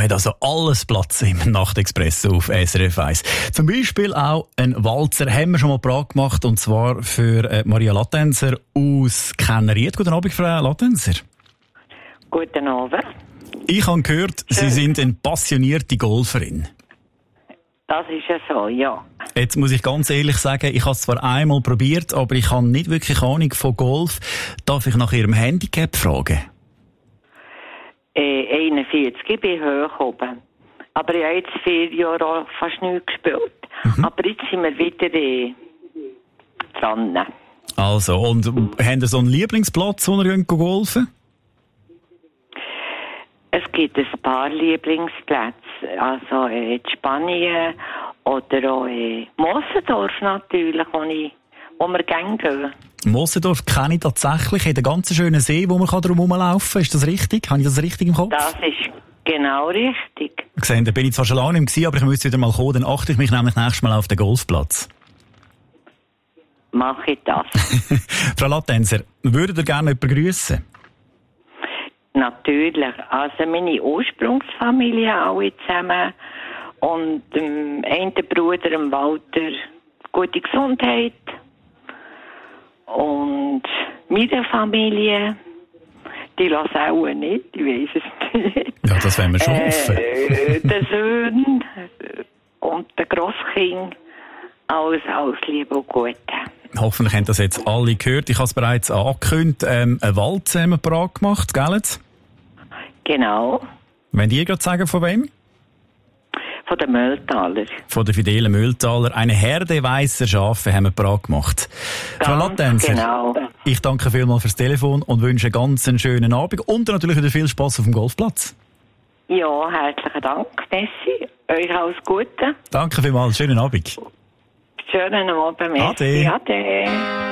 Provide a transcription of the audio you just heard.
hat also alles Platz im Nachtexpress auf SRF 1. Zum Beispiel auch ein Walzer haben wir schon mal parat gemacht, und zwar für Maria Lattenser aus Kenneried. Guten Abend, Frau Lattenser. Guten Abend. Ich habe gehört, Sie sind eine passionierte Golferin. Das ist ja so, ja. Jetzt muss ich ganz ehrlich sagen, ich habe es zwar einmal probiert, aber ich habe nicht wirklich Ahnung von Golf. Darf ich nach Ihrem Handicap fragen? 41, ich bin hoch oben. Aber ich habe jetzt 4 Jahre auch fast nichts gespielt. Aber jetzt sind wir wieder dran. Also, und haben Sie so einen Lieblingsplatz, wo ihr golfen? Es gibt ein paar Lieblingsplätze. Also in Spanien oder auch in Mossendorf natürlich, wo wir gerne gehen. Mossendorf kenne ich tatsächlich. Hat einen ganz schönen See, wo man drum herumlaufen kann. Ist das richtig? Habe ich das richtig im Kopf? Das ist genau richtig. Gesehen, da bin ich zwar schon lange nicht mehr, aber ich müsste wieder mal kommen. Dann achte ich mich nämlich nächstes Mal auf den Golfplatz. Mache ich das. Frau Lattenser, würdet ihr gerne jemanden grüssen? Natürlich. Also meine Ursprungsfamilie alle zusammen und dem einen Bruder, dem Walter, gute Gesundheit. Und meine Familie, die lassen auch nicht, ich weiss es nicht. Ja, das werden wir schon hoffen. Der Sohn und der Grosskind, alles Liebe und Gute. Hoffentlich haben das jetzt alle gehört. Ich habe es bereits angekündigt. Eine Walze haben wir parat gemacht, gell? Genau. Wollt ihr gerade sagen, von wem? Von den Mühltaler. Von der Fidele Mühltaler. Eine Herde weisser Schafe haben wir parat gemacht. Frau Lattenser, genau. Ich danke vielmals fürs Telefon und wünsche einen ganz schönen Abend und natürlich wieder viel Spass auf dem Golfplatz. Ja, herzlichen Dank, Messi. Euch alles Gute. Danke vielmals. Schönen Abend. Schönen Abend, Messi. Ade. Ade.